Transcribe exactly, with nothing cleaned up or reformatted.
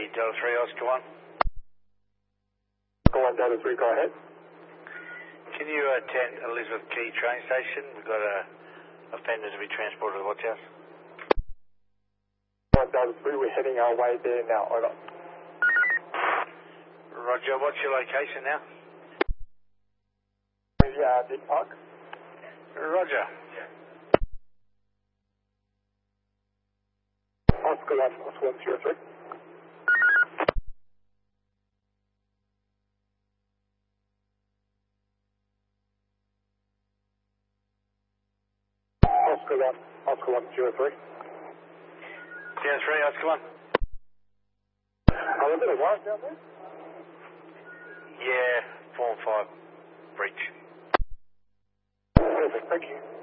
Delta three, Oscar one. Go on, Delta three, go ahead. Can you attend Elizabeth Quay train station? We've got a offender to be transported to the watch house. Go on, Delta three, we're heading our way there now, over. Roger, what's your location now? Yeah, Big Park. Roger. Oscar one, Oscar one zero three. Oscar one, Oscar one zero three. Delta three, Oscar one. Oh, was it a warrant down there? Yeah, four and five. Breach. Perfect, thank you.